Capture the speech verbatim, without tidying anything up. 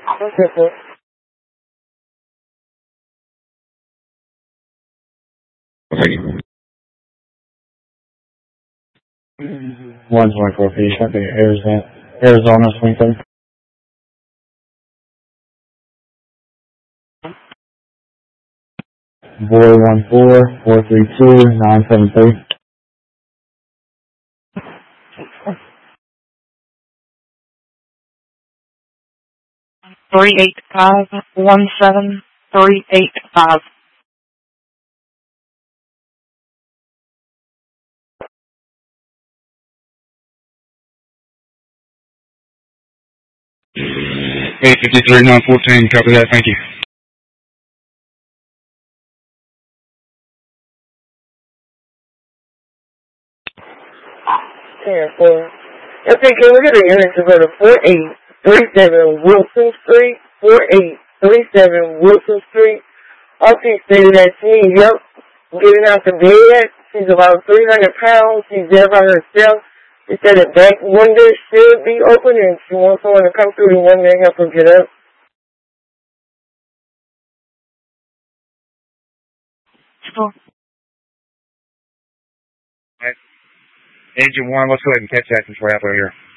Okay, sir. one twenty-four patient, the Arizona, Arizona Swington. Boy one four four three two nine seven three. Three eight five one seven three eight five. eight fifty-three nine fourteen, copy that, thank you. ten four. Okay, can we get a unit to go to four eight three seven Wilson Street? four eight three seven Wilson Street. Okay, stated that she needs help getting out the bed. She's about three hundred pounds. She's there by herself. She said the back window should be open and she wants someone to come through the window and help her get up. Sure. Engine one, let's go ahead and catch that since we're halfway here.